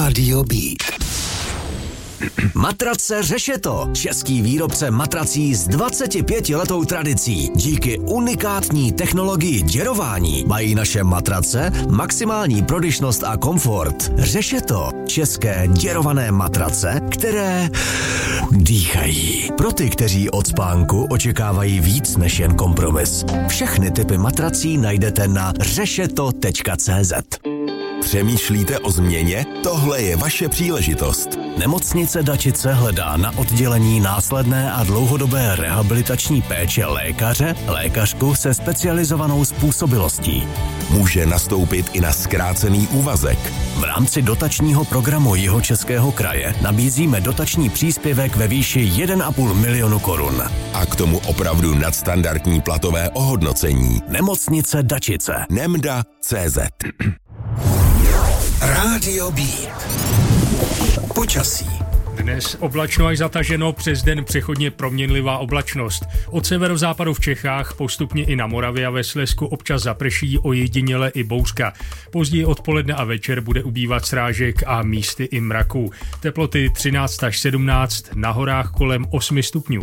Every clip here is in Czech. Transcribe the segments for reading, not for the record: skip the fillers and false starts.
Rádio Beat. Matrace Řešeto. Český výrobce matrací s 25letou tradicí. Díky unikátní technologii děrování mají naše matrace maximální prodyšnost a komfort. Řešeto. České děrované matrace, které dýchají. Pro ty, kteří od spánku očekávají víc než jen kompromis. Všechny typy matrací najdete na řešeto.cz. Přemýšlíte o změně? Tohle je vaše příležitost. Nemocnice Dačice hledá na oddělení následné a dlouhodobé rehabilitační péče lékařku se specializovanou způsobilostí. Může nastoupit i na zkrácený úvazek. V rámci dotačního programu Jihočeského kraje nabízíme dotační příspěvek ve výši 1,5 milionu korun. A k tomu opravdu nadstandardní platové ohodnocení. Nemocnice Dačice. Nemda.cz. Rádio Beat. Počasí. Dnes oblačno až zataženo, přes den přechodně proměnlivá oblačnost. Od severozápadu v Čechách, postupně i na Moravě a ve Slezsku občas zaprší, ojediněle i bouřka. Později odpoledne a večer bude ubývat srážek a místy i mraků. Teploty 13 až 17, na horách kolem 8 stupňů.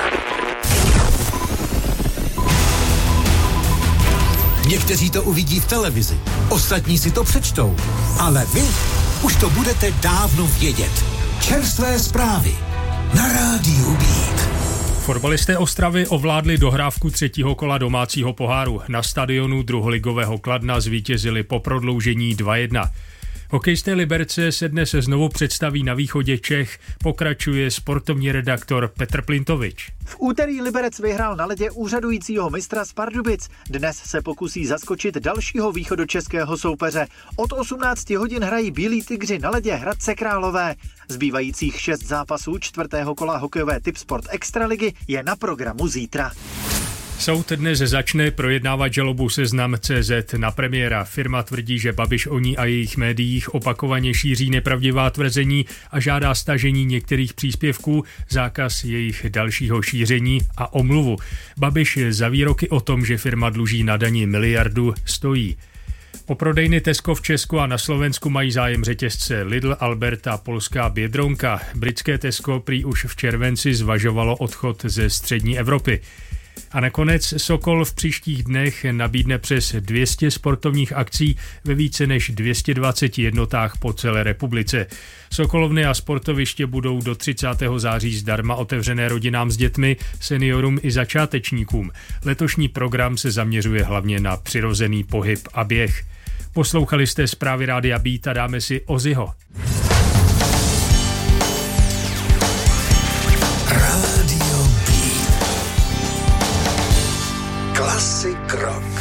Někteří to uvidí v televizi, ostatní si to přečtou, ale vy už to budete dávno vědět. Čerstvé zprávy na Rádiu Beat. Fotbalisté Ostravy ovládli dohrávku třetího kola domácího poháru. Na stadionu druholigového Kladna zvítězili po prodloužení 2-1. Hokejisté Liberce se dnes znovu představí na východě Čech, pokračuje sportovní redaktor Petr Plintovič. V úterý Liberec vyhrál na ledě úřadujícího mistra z Pardubic. Dnes se pokusí zaskočit dalšího východočeského soupeře. Od 18 hodin hrají Bílí tygři na ledě Hradce Králové. Zbývajících 6 zápasů čtvrtého kola hokejové Tipsport Extraligy je na programu zítra. Soud dnes začne projednávat žalobu Seznam.cz na premiéra. Firma tvrdí, že Babiš o ní a jejich médiích opakovaně šíří nepravdivá tvrzení a žádá stažení některých příspěvků, zákaz jejich dalšího šíření a omluvu. Babiš za výroky o tom, že firma dluží na dani miliardu, stojí. O prodejny Tesco v Česku a na Slovensku mají zájem řetězce Lidl, Alberta, polská Biedronka. Britské Tesco prý už v červenci zvažovalo odchod ze střední Evropy. A nakonec Sokol v příštích dnech nabídne přes 200 sportovních akcí ve více než 220 jednotách po celé republice. Sokolovny a sportoviště budou do 30. září zdarma otevřené rodinám s dětmi, seniorům i začátečníkům. Letošní program se zaměřuje hlavně na přirozený pohyb a běh. Poslouchali jste zprávy Rádia Beat a dáme si Ozzyho. Klasik rock.